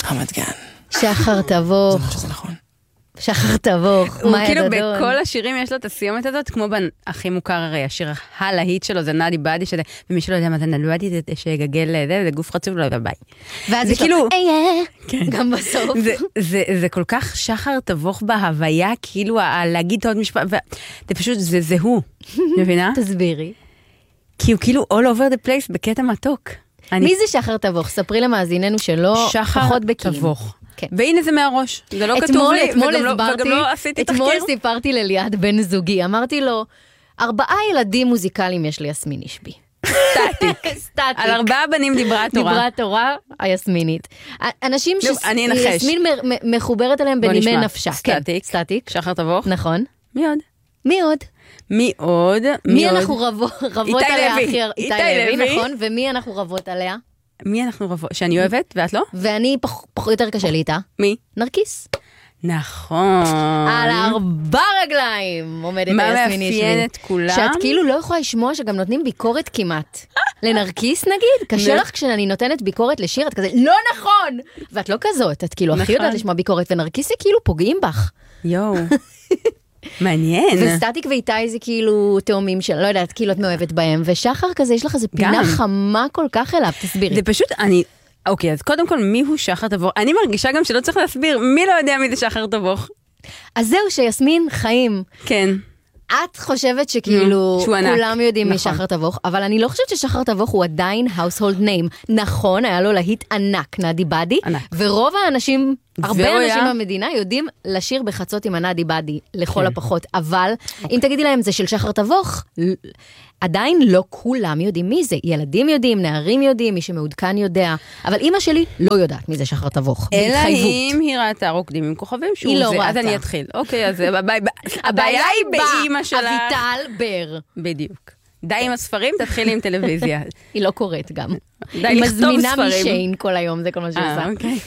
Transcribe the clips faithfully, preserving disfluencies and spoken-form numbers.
רמת גן. שחר תבוך. זה מה שזה נכון. שחר תבוך, הוא מאיה כאילו דדון. בכל השירים יש לו את הסיומת הזאת, כמו הכי מוכר הרי, השיר הלהיט שלו זה נאדי באדי, ומי שלא יודע מה זה נאדי באדי, זה שיגגל זה, זה גוף חצוף, לא יודע, ביי. ואז יש לו, איי, גם בסוף. זה כל כך שחר תבוך בהוויה, כאילו להגיד את עוד משפט, זה פשוט, זה הוא, מבינה? תסבירי. כי הוא כאילו all over the place בקטע מתוק. מי זה שחר תבוך? ספרי למאזיננו שלא פחות בקיים. שחר תבוך. והנה זה מהראש, זה לא כתוב לי, וגם לא עשיתי תחקיר. אתמול סיפרתי לליעד בן זוגי, אמרתי לו, ארבעה ילדים מוזיקליים יש לי יסמין ישבי. סטטיק. סטטיק. על ארבעה בנים דיברה התורה. דיברה התורה, היסמינית. אנשים שיסמין מחוברת עליהם בנימי נפשה. סטטיק. סטטיק. שחר תבוך. נכון. מי עוד? מי עוד? מי עוד? מי אנחנו רבות עליה? איתי לוי, נכון. ומי אנחנו רבות עליה? מי אנחנו רבות? שאני אוהבת, ואת לא? ואני פחות יותר קשה לי איתה. מי? נרקיס. נכון. על ארבע רגליים עומדת מה היסמין ישבי. מאפיין את כולם? שאת כאילו לא יכולה לשמוע שגם נותנים ביקורת כמעט. לנרקיס נגיד, קשה לך כשאני נותנת ביקורת לשיר, את כזה, לא נכון! ואת לא כזאת, את כאילו הכי יודעת לשמוע ביקורת, ונרקיס זה כאילו פוגעים בך. יואו. מעניין. וסטטיק ואיתי זה כאילו תאומים של, לא יודעת, כאילו את מאוהבת בהם, ושחר כזה, יש לך איזה פינה חמה כל כך אליו, תסבירי. זה פשוט, אני, אוקיי, אז קודם כל, מי הוא שחר תבוך? אני מרגישה גם שלא צריך להסביר, מי לא יודע מי זה שחר תבוך? אז זהו, שיסמין חיים. כן. את חושבת שכאילו כולם יודעים מי שחר תבוך, אבל אני לא חושבת ששחר תבוך הוא עדיין household name. נכון, היה לו להיט ענק, נאדי באדי, ורוב האנשים, הרבה אנשים במדינה יודעים לשיר בחצות עם הנאדי באדי, לכל הפחות, אבל אם תגידי להם זה של שחר תבוך, עדיין לא כולם יודעים מי זה. ילדים יודעים, נערים יודעים, מי שמעודכן יודע, אבל אמא שלי לא יודעת מי זה שחר תבוך. אלא אם היא ראתה רוקדים עם כוכבים שהוא היא לא זה, ראתה. אז אני אתחיל. אוקיי, אז הבעיה היא באמא שלה. אביטל בר. בדיוק. די עם הספרים, תתחילי עם טלוויזיה. היא לא קוראת גם. די היא לכתוב ספרים. מזמינה משיין כל היום, זה כל מה שעושה. אה, אוקיי.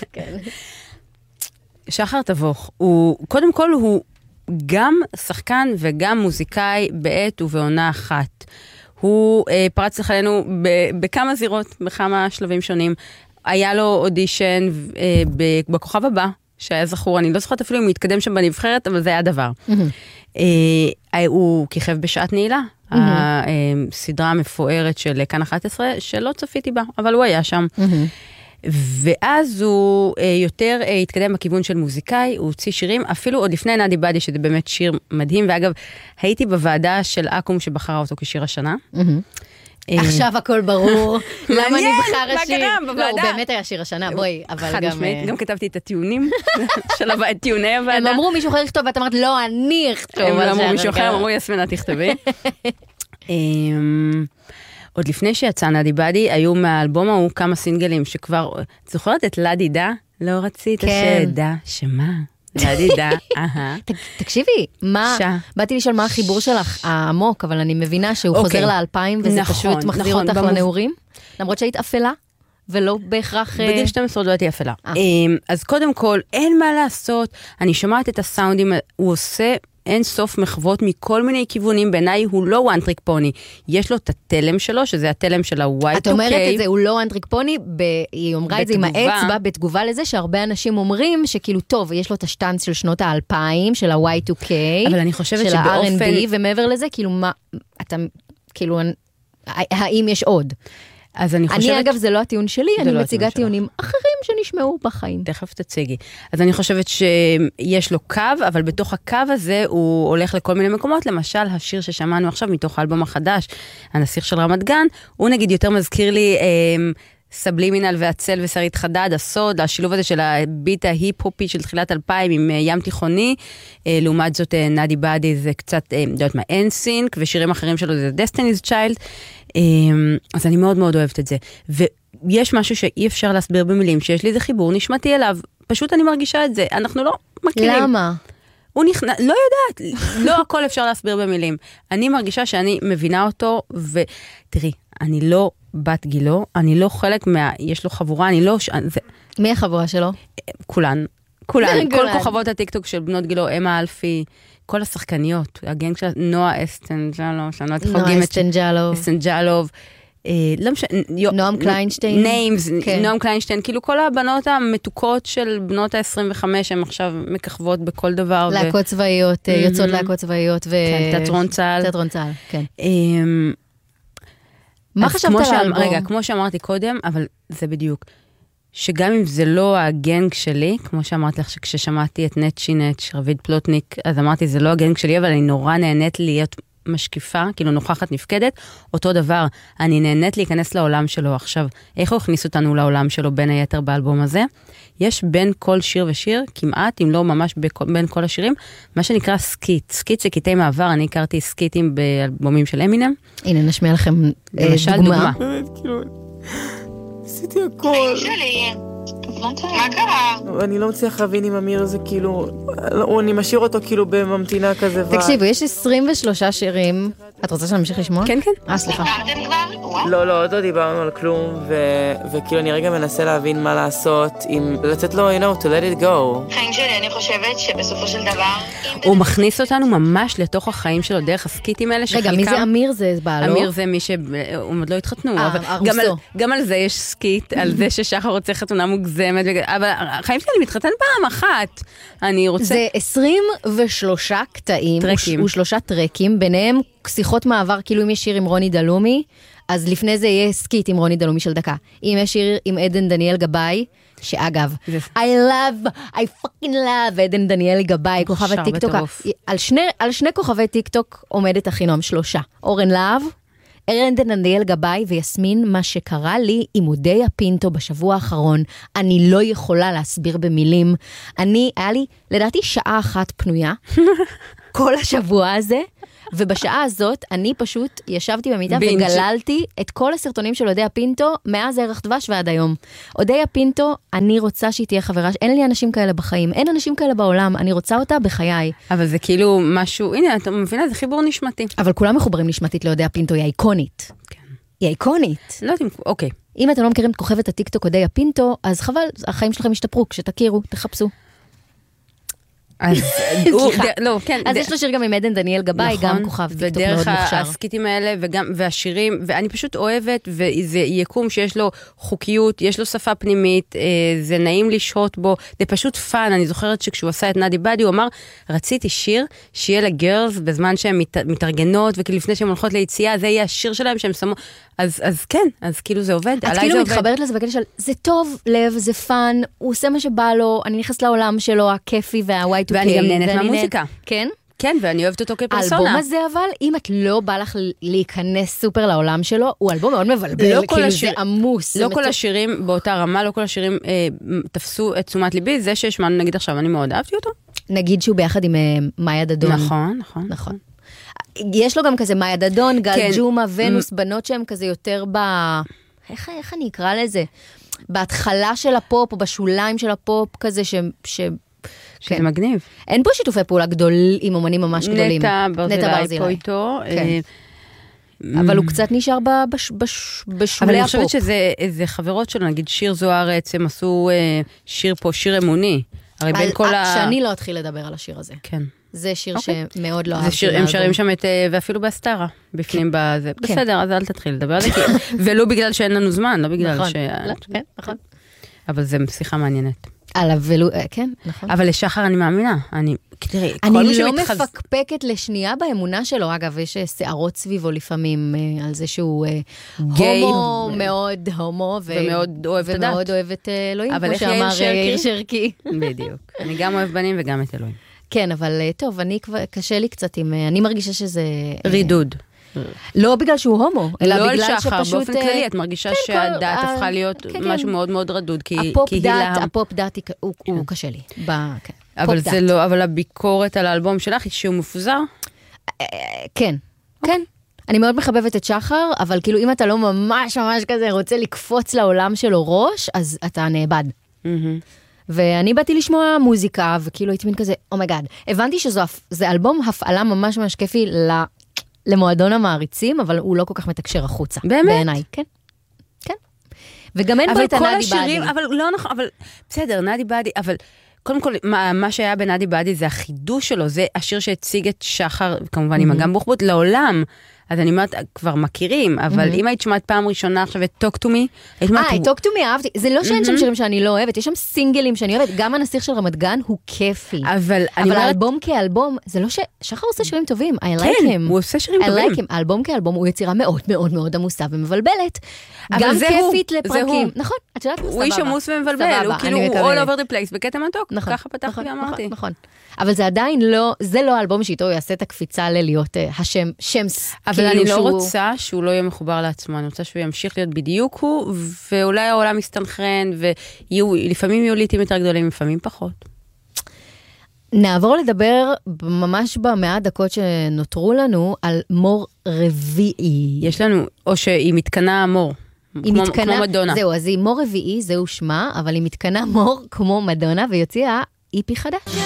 שחר תבוך, הוא, קודם כל הוא גם שחקן וגם מוזיקאי בעת ובעונה אחת. הוא אה, פרץ לחלנו ב- בכמה זירות, בכמה שלבים שונים. היה לו אודישן אה, בכוכב הבא, שהיה זכור, אני לא זוכרת אפילו אם הוא התקדם שם בנבחרת, אבל זה היה דבר. Mm-hmm. אה, הוא כיכב בשעת נעילה, mm-hmm. הסדרה המפוארת של כאן אחת עשרה, שלא צפיתי בה, אבל הוא היה שם. Mm-hmm. ואז הוא אה, יותר אה, התקדם בכיוון של מוזיקאי, הוא הוציא שירים, אפילו עוד לפני נאדי באדי, שזה באמת שיר מדהים, ואגב, הייתי בוועדה של אקום שבחרה אותו כשיר השנה. עכשיו הכל ברור, למה מעניין, נבחר מה השיר? קרה בוועדה? לא, הוא באמת היה שיר השנה, בואי, אבל חד גם... משמעית, גם כתבתי את הטיעונים של טיעוני הוועדה. הם אמרו מישהו אחר לכתוב, ואת אמרת, לא, אני אכתוב. הם אמרו מישהו אחר, הם אמרו יסמין, תכתבי. עוד לפני שיצא נאדי באדי, היו מהאלבום ההוא כמה סינגלים שכבר, זוכרת את לדי דה? לא רצית שדע, שמה? לדי דה, אהה. תקשיבי, מה, באתי לשאול מה החיבור שלך העמוק, אבל אני מבינה שהוא חוזר לאלפיים, וזה פשוט מחזיר אותך לנעורים, למרות שהיית אפלה, ולא בהכרח... בגיל שתים עשרה לא הייתי אפלה. אז קודם כל, אין מה לעשות, אני שומעת את הסאונדים, הוא עושה... אין סוף מחוות מכל מיני כיוונים, בעיניי הוא לא one trick pony, יש לו את התלם שלו, שזה התלם של ה-וואי טו קיי. את אומרת את זה, הוא לא one trick pony, היא אומרה את זה עם האצבע, בתגובה לזה שהרבה אנשים אומרים שכאילו טוב, יש לו את השטנץ של שנות האלפיים, של ה-וואי טו קיי, אבל אני חושבת של ה-אר אנד בי, שבאופן... ומעבר לזה, כאילו מה, אתה, כאילו, האם יש עוד? אז אני חושבת... אני אגב, זה לא הטיעון שלי, אני לא מציגה טיעונים אחרים שנשמעו בחיים. תכף תציגי. אז אני חושבת שיש לו קו, אבל בתוך הקו הזה הוא הולך לכל מיני מקומות, למשל השיר ששמענו עכשיו מתוך האלבום החדש, הנסיך של רמת גן, הוא נגיד יותר מזכיר לי אה, סבלימינל והצל ושרית חדד, הסוד, השילוב הזה של הביט ההיפ-הופי של תחילת אלפיים עם אה, ים תיכוני, אה, לעומת זאת אה, נאדי באדי זה קצת, אה, יודעת מה, אנסינק, ושירים אחרים שלו זה Destiny's Child, אז אני מאוד מאוד אוהבת את זה, ויש משהו שאי אפשר להסביר במילים, שיש לי איזה חיבור נשמתי אליו, פשוט אני מרגישה את זה, אנחנו לא מכירים. למה? הוא נכנס, לא יודעת, לא הכל אפשר להסביר במילים, אני מרגישה שאני מבינה אותו, ותראי, אני לא בת גילו, אני לא חלק מה, יש לו חבורה, אני לא, זה, מי החבורה שלו? כולן, כולן, כל כוכבות הטיקטוק של בנות גילו, אמה אלפי, כל השחקניות, הגנג של נועה אסטנג'לוב, נועה אסטנג'לוב, אסטנג'לוב, לא משנה, נועם קליינשטיין. ניימס, נועם קליינשטיין, כאילו כל הבנות המתוקות של בנות ה-עשרים וחמש, הן עכשיו מככבות בכל דבר. להקות צבאיות, יוצאות להקות צבאיות. תיאטרון צה"ל. תיאטרון צה"ל, כן. מה חשבת על האלבום? רגע, כמו שאמרתי קודם, אבל זה בדיוק. שגם אם זה לא הגנג שלי, כמו שאמרתי לך שכששמעתי את נצ'י נצ' רביד פלוטניק, אז אמרתי, זה לא הגנג שלי, אבל אני נורא נהנית להיות משקיפה, כאילו נוכחת נפקדת, אותו דבר, אני נהנית להיכנס לעולם שלו. עכשיו, איך הוא הכניס אותנו לעולם שלו בין היתר באלבום הזה? יש בין כל שיר ושיר, כמעט, אם לא ממש בין כל השירים, מה שנקרא סקיט. סקיט זה קטעי מעבר, אני הכרתי סקיטים באלבומים של אמינם. הנה, נשמיע לכם דוגמה. עשיתי הכל. מה קרה? אני לא מצליח להבין אם אמיר זה כאילו, אני משאיר אותו כאילו בממתינה כזה. תקשיבו, יש עשרים ושלושה שירים. את רוצה שנמשיך לשמוע? כן, כן. אה, סליחה. לא, לא, עוד לא דיברנו על כלום, וכאילו אני רגע מנסה להבין מה לעשות, אם לתת לו, you know, to let it go. חיים שלי, אני חושבת שבסופו של דבר... הוא מכניס אותנו ממש לתוך החיים שלו, דרך הסקיטים האלה שחלקם... רגע, מי זה אמיר? זה בעלו? אמיר זה מי ש... הוא עוד לא התחתנו. גם על זה יש סקיט, על זה ששחר רוצה חתונה מוגזמת, אבל החיים שלי מתחתן פעם אחת. אני רוצה... זה עשרים ושלושה קטעים, ושלושה טרקים, ביניהם שיחות מעבר, כאילו אם יש שיר עם רוני דלומי, אז לפני זה יהיה סקיט עם רוני דלומי של דקה. אם יש שיר עם עדן דניאל גבאי, שאגב, I love, I fucking love עדן דניאל גבאי, כוכבת טיקטוק. על שני, על שני כוכבי טיקטוק עומדת אחינום שלושה. אורן להב, עדן דניאל גבאי ויסמין, מה שקרה לי עם עודי הפינטו בשבוע האחרון, אני לא יכולה להסביר במילים. אני, היה לי, לדעתי, שעה אחת פנויה, כל השבוע הזה, ובשעה הזאת אני פשוט ישבתי במיטה וגללתי את כל הסרטונים של עודי הפינטו מאז ערך דבש ועד היום. עודי הפינטו, אני רוצה שהיא תהיה חברה, אין לי אנשים כאלה בחיים, אין אנשים כאלה בעולם, אני רוצה אותה בחיי. אבל זה כאילו משהו, הנה, אתה מבינה, זה חיבור נשמתי. אבל כולם מחוברים נשמתית לעודי הפינטו, היא איקונית. כן. היא איקונית. לא יודעים, אוקיי. אם אתם לא מכירים את כוכבת הטיקטוק עודי הפינטו, אז חבל, החיים שלכם ישתפרו, כשתכירו, תחפשו. אז לא, כן. אז יש לו שיר גם עם עדן דניאל גבאי, גם כוכב טיקטוק מאוד מוכשר. ודרך הסקיטים האלה, והשירים, ואני פשוט אוהבת, וזה יקום שיש לו חוקיות, יש לו שפה פנימית, זה נעים לשהות בו, זה פשוט פן. אני זוכרת שכשהוא עשה את נאדי באדי, הוא אמר, רציתי שיר שיהיה לגרלס בזמן שהן מתארגנות, וכאילו לפני שהן הולכות ליציאה, זה יהיה השיר שלהם שהם שמו. אז, אז כן, אז כאילו זה עובד. את כאילו מתחברת לזה בקטע של, זה טוב לב, זה פן, הוא עושה מה שבא לו, אני נכנס לעולם שלו, הכיפי והוואי טו קיי. ואני גם נהנית מהמוזיקה. כן? כן, ואני אוהבת אותו כפרסונה. האלבום הזה אבל, אם את לא בא לך להיכנס סופר לעולם שלו, הוא אלבום מאוד מבלבל, לא כאילו השיר, זה עמוס. לא כל השירים באותה רמה, לא כל השירים אה, תפסו את תשומת ליבי, זה שהשמענו נגיד עכשיו, אני מאוד אהבתי אותו. נגיד שהוא ביחד עם אה, מאיה דדון. נכון, נכון. נכון. יש לו גם כזה מאיה דדון, גל כן. ג'ומה, ונוס, בנות שהם כזה יותר ב... איך, איך אני אקרא לזה? בהתחלה של הפופ, או בשוליים של הפופ כזה, ש... ש... שזה כן. מגניב. אין פה שיתופי פעולה גדול עם אומנים ממש גדולים. נטע ברזילי פה איתו. כן. אבל הוא קצת נשאר בש, בש, בשולי הפופ. אבל אני חושבת שזה חברות שלו, נגיד שיר זוארץ, הם עשו שיר פה, שיר אמוני. הרי בין כל ה... שאני לא אתחיל לדבר על השיר הזה. כן. זה שיר שמאוד לא אהבתי. הם שרים שם את, ואפילו בהסתרה, בפנים בזה. בסדר, אז אל תתחיל לדבר על זה, ולא בגלל שאין לנו זמן, לא בגלל ש... נכון. אבל זה שיחה מעניינת. כן, נכון. אבל לשחר אני מאמינה. אני אני לא מפקפקת לשנייה באמונה שלו. אגב, יש שערות סביבו לפעמים על זה שהוא הומו, מאוד הומו, ומאוד אוהב את הדת. ומאוד אוהב את אלוהים, כמו שאמר יאיר שרקי. בדיוק. אני גם אוהב בנים וגם את אלוהים. כן, אבל טוב, אני קשה לי קצת עם... אני מרגישה שזה... רידוד. לא בגלל שהוא הומו, אלא לא בגלל שחר, שפשוט... באופן כללי, את מרגישה כן, שהדת כל, הפכה להיות כן, משהו כן. מאוד מאוד רדוד, כי, הפופ כי דת, היא לה... הפופ דת הוא, כן. הוא קשה לי. ב, כן. אבל זה דת. לא, אבל הביקורת על האלבום שלך היא שהוא מפוזר? כן, כן. אני מאוד מחבבת את שחר, אבל כאילו אם אתה לא ממש ממש כזה רוצה לקפוץ לעולם שלו ראש, אז אתה נאבד. Mm-hmm. ואני באתי לשמוע מוזיקה, וכאילו הייתי מין כזה, אומייגאד. הבנתי שזה אלבום הפעלה ממש ממש כיפי ל... למועדון המעריצים, אבל הוא לא כל כך מתקשר החוצה. באמת? בעיניי, כן. כן. וגם אין בו את הנאדי באדי. אבל לא נכון, אבל בסדר, נאדי באדי, אבל קודם כל, מה, מה שהיה בנאדי באדי זה החידוש שלו, זה השיר שהציג את שחר, כמובן עם אגם בוחבוט, לעולם. אז אני אומרת, כבר מכירים, אבל אם היית שמעת פעם ראשונה עכשיו את Talk to Me, היית אומרת... אה, Talk to Me אהבתי. זה לא שאין שם שירים שאני לא אוהבת, יש שם סינגלים שאני אוהבת, גם הנסיך של רמת גן הוא כיפי. אבל האלבום כאלבום, זה לא ששחר עושה שירים טובים, I like him. כן, הוא עושה שירים טובים. האלבום כאלבום הוא יצירה מאוד מאוד מאוד עמוסה ומבלבלת. גם כיפית לפרקים. נכון, את יודעת, הוא איש עמוס ומבלבל, הוא כאילו all over the place, בקטע מתוק, ככה פתחתי ואמרתי. נכון. אבל זה עדיין לא, זה לא האלבום שאיתו הוא יעשה את הקפיצה ללהיות השם, שמס. אבל אני לא רוצה שהוא לא יהיה מחובר לעצמו, אני רוצה שהוא ימשיך להיות בדיוק הוא, ואולי העולם יסתנכרן, ולפעמים יהיו ליטים יותר גדולים, לפעמים פחות. נעבור לדבר ממש במאה דקות שנותרו לנו, על מור רביעי. יש לנו, או שהיא מתקנה מור. היא כמו, מתקנה, כמו מדונה. זהו, אז היא מור רביעי, זהו שמה, אבל היא מתקנה מור כמו מדונה, ויוציאה איפי חדש.